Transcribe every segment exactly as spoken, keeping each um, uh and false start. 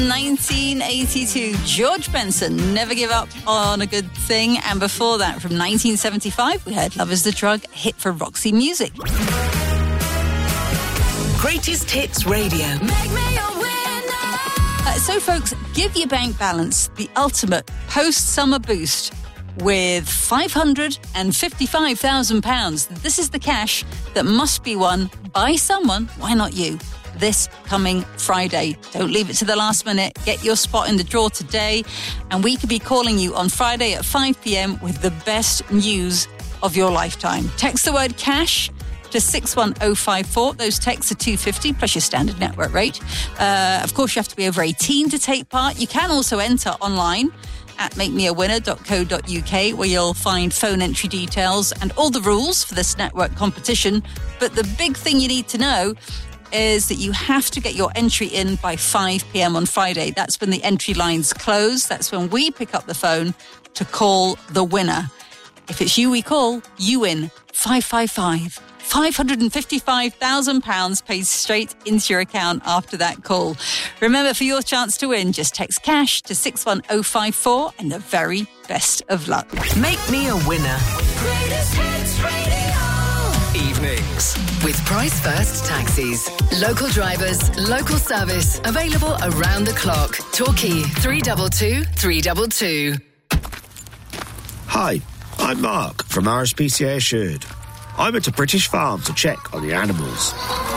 nineteen eighty-two, George Benson, Never Give Up on a Good Thing. And before that, from nineteen seventy-five, we heard Love is the Drug, a hit for Roxy Music. Greatest Hits Radio. Make me a winner. Uh, so, folks, give your bank balance the ultimate post-summer boost with five hundred fifty-five thousand pounds. This is the cash that must be won by someone, why not you, this coming Friday. Don't leave it to the last minute. Get your spot in the draw today, and we could be calling you on Friday at five p.m. with the best news of your lifetime. Text the word cash to six one oh five four. Those texts are two pounds fifty plus your standard network rate. Uh, of course, you have to be over eighteen to take part. You can also enter online at make me a winner dot co dot uk, where you'll find phone entry details and all the rules for this network competition. But the big thing you need to know is that you have to get your entry in by five p.m. on Friday. That's when the entry lines close. That's when we pick up the phone to call the winner. If it's you we call, you win five five five. five hundred fifty-five thousand pounds pays straight into your account after that call. Remember, for your chance to win, just text cash to six one oh five four, and the very best of luck. Make me a winner. Greatest Hits Radio. Evenings. With Price First Taxis. Local drivers, local service. Available around the clock. Torquay three two two, three two two. Hi, I'm Mark from R S P C A Assured. I went to British Farm to check on the animals.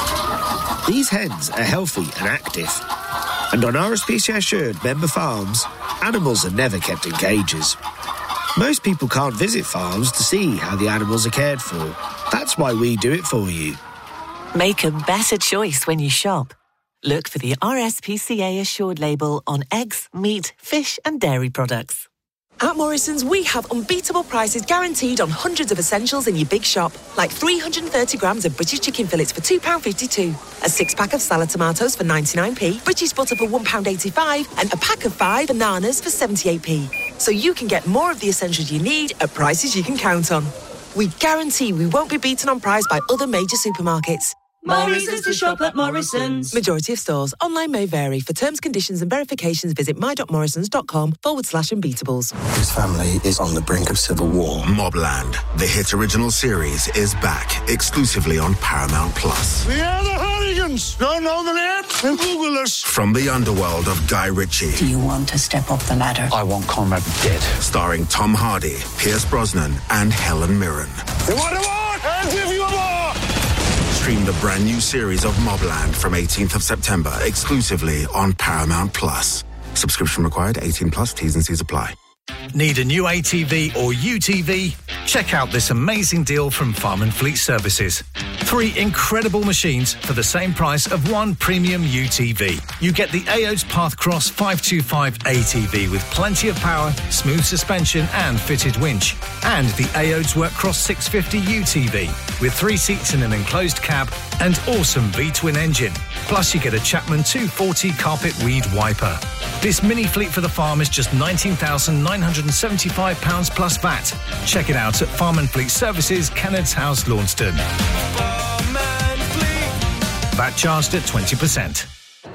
These hens are healthy and active. And on R S P C A Assured member farms, animals are never kept in cages. Most people can't visit farms to see how the animals are cared for. That's why we do it for you. Make a better choice when you shop. Look for the R S P C A Assured label on eggs, meat, fish and dairy products. At Morrison's, we have unbeatable prices guaranteed on hundreds of essentials in your big shop, like three hundred thirty grams of British chicken fillets for two pounds fifty-two, a six-pack of salad tomatoes for ninety-nine p, British butter for one pound eighty-five, and a pack of five bananas for seventy-eight p. So you can get more of the essentials you need at prices you can count on. We guarantee we won't be beaten on price by other major supermarkets. Morrison's to shop at Morrison's. Majority of stores. Online may vary. For terms, conditions and verifications, visit my.morrisons.com forward slash unbeatables. His family is on the brink of civil war. Mobland, the hit original series, is back exclusively on Paramount Plus. We are the Hooligans. Don't know the name? Then Google us. From the underworld of Guy Ritchie. Do you want to step up the ladder? I want Conrad dead. Starring Tom Hardy, Pierce Brosnan and Helen Mirren. You want a more? I'll give you a more. Stream the brand new series of Mobland from eighteenth of September exclusively on Paramount Plus. Subscription required, eighteen plus, T's and C's apply. Need a new A T V or U T V? Check out this amazing deal from Farm and Fleet Services. Three incredible machines for the same price of one premium U T V. You get the A O T S Pathcross five twenty-five A T V with plenty of power, smooth suspension and fitted winch. And the A O T S Workcross six fifty U T V with three seats in an enclosed cab and awesome V-twin engine. Plus you get a Chapman two forty carpet weed wiper. This mini fleet for the farm is just nineteen thousand nine hundred seventy-five pounds plus V A T. Check it out at Farm and Fleet Services, Kennard's House, Launceston. V A T charged at twenty percent.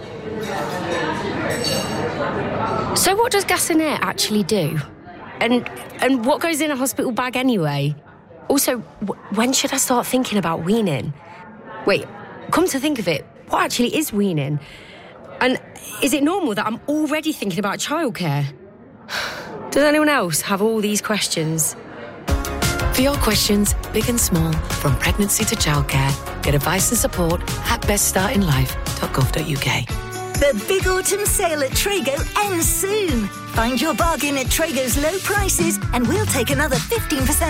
So what does gas and air actually do? And and what goes in a hospital bag anyway? Also, w- when should I start thinking about weaning? Wait, come to think of it, what actually is weaning? And is it normal that I'm already thinking about childcare? Does anyone else have all these questions? For your questions, big and small, from pregnancy to childcare, get advice and support at best start in life dot gov dot uk. The big autumn sale at Trago ends soon. Find your bargain at Trago's low prices and we'll take another fifteen percent